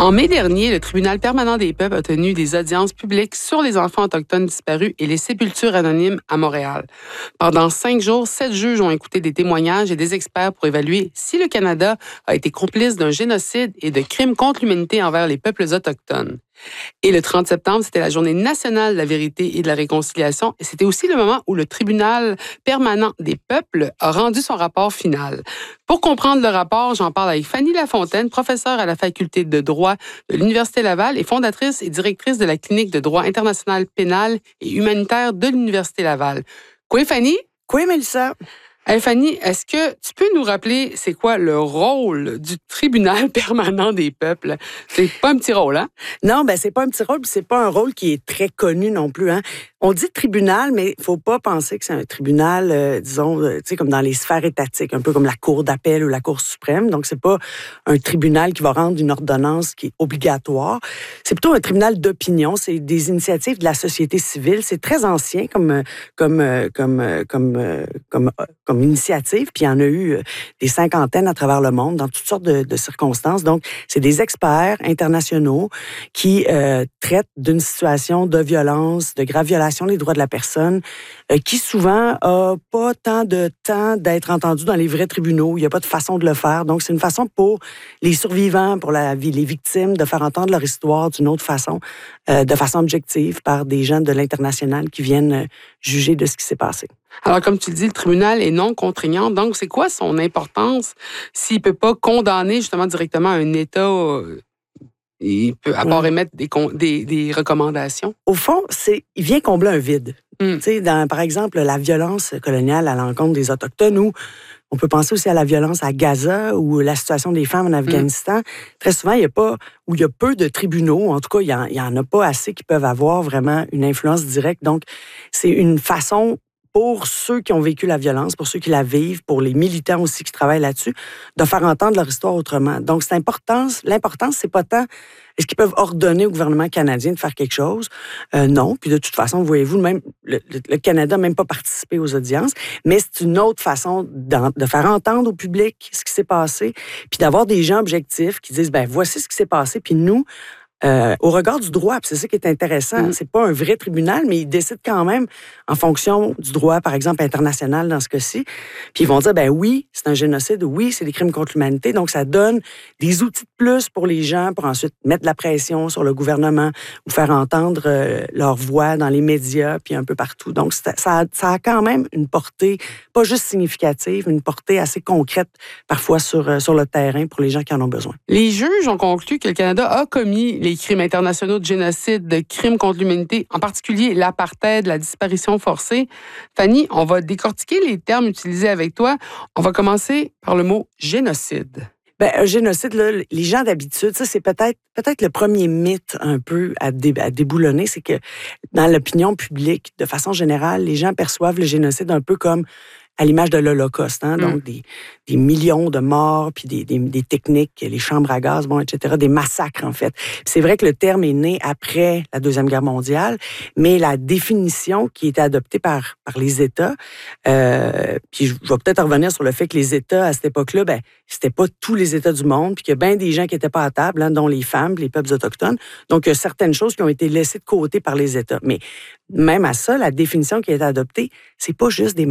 En mai dernier, le Tribunal permanent des peuples a tenu des audiences publiques sur les enfants autochtones disparus et les sépultures anonymes à Montréal. Pendant 5 jours, 7 juges ont écouté des témoignages et des experts pour évaluer si le Canada a été complice d'un génocide et de crimes contre l'humanité envers les peuples autochtones. Et le 30 septembre, c'était la journée nationale de la vérité et de la réconciliation. Et c'était aussi le moment où le Tribunal permanent des peuples a rendu son rapport final. Pour comprendre le rapport, j'en parle avec Fanny Lafontaine, professeure à la faculté de droit de l'Université Laval et fondatrice et directrice de la clinique de droit international pénal et humanitaire de l'Université Laval. Quoi, Fanny? Quoi, Mélissa? Hey Fanny, est-ce que tu peux nous rappeler c'est quoi le rôle du Tribunal permanent des peuples? C'est pas un petit rôle, hein? Non, c'est pas un petit rôle, puis c'est pas un rôle qui est très connu non plus, hein. On dit tribunal, mais il faut pas penser que c'est un tribunal, disons, tu sais, comme dans les sphères étatiques, un peu comme la Cour d'appel ou la Cour suprême. Donc, c'est pas un tribunal qui va rendre une ordonnance qui est obligatoire. C'est plutôt un tribunal d'opinion. C'est des initiatives de la société civile. C'est très ancien comme initiative. Puis il y en a eu des cinquantaines à travers le monde, dans toutes sortes de circonstances. Donc, c'est des experts internationaux qui traitent d'une situation de violence, de grave violation des droits de la personne, qui souvent n'a pas tant de temps d'être entendu dans les vrais tribunaux. Il n'y a pas de façon de le faire. Donc, c'est une façon pour les survivants, pour les victimes, de faire entendre leur histoire d'une autre façon, de façon objective, par des gens de l'international qui viennent juger de ce qui s'est passé. Alors, comme tu le dis, le tribunal est non contraignant. Donc, c'est quoi son importance s'il ne peut pas condamner justement directement un État? Il peut à part émettre des recommandations. Au fond, il vient combler un vide. Tu sais, par exemple, la violence coloniale à l'encontre des Autochtones, ou on peut penser aussi à la violence à Gaza ou la situation des femmes en Afghanistan. Très souvent, il y a peu de tribunaux. En tout cas, il y en a pas assez qui peuvent avoir vraiment une influence directe. Donc, c'est une façon pour ceux qui ont vécu la violence, pour ceux qui la vivent, pour les militants aussi qui travaillent là-dessus, de faire entendre leur histoire autrement. Donc, l'importance, c'est pas tant est-ce qu'ils peuvent ordonner au gouvernement canadien de faire quelque chose? Non. Puis de toute façon, voyez-vous, même le Canada n'a même pas participé aux audiences, mais c'est une autre façon de faire entendre au public ce qui s'est passé, puis d'avoir des gens objectifs qui disent, voici ce qui s'est passé, puis nous, au regard du droit, puis c'est ça qui est intéressant, c'est pas un vrai tribunal, mais ils décident quand même en fonction du droit, par exemple, international dans ce cas-ci. Puis ils vont dire, oui, c'est un génocide, oui, c'est des crimes contre l'humanité, donc ça donne des outils de plus pour les gens pour ensuite mettre de la pression sur le gouvernement ou faire entendre leur voix dans les médias, puis un peu partout. Donc ça a quand même une portée, pas juste significative, une portée assez concrète, parfois sur le terrain pour les gens qui en ont besoin. Les juges ont conclu que le Canada a commis les crimes internationaux de génocide, de crimes contre l'humanité, en particulier l'apartheid, la disparition forcée. Fanny, on va décortiquer les termes utilisés avec toi. On va commencer par le mot génocide. Un génocide, là, les gens d'habitude, ça, c'est peut-être le premier mythe un peu à déboulonner, c'est que dans l'opinion publique, de façon générale, les gens perçoivent le génocide un peu comme à l'image de l'Holocauste, hein? Donc des millions de morts, puis des techniques, les chambres à gaz, etc., des massacres, en fait. Puis c'est vrai que le terme est né après la Deuxième Guerre mondiale, mais la définition qui était adoptée par les États, puis je vais peut-être revenir sur le fait que les États, à cette époque-là, c'était pas tous les États du monde, puis qu'il y a bien des gens qui n'étaient pas à table, hein, dont les femmes, les peuples autochtones. Donc, il y a certaines choses qui ont été laissées de côté par les États. Mais même à ça, la définition qui a été adoptée, c'est pas juste des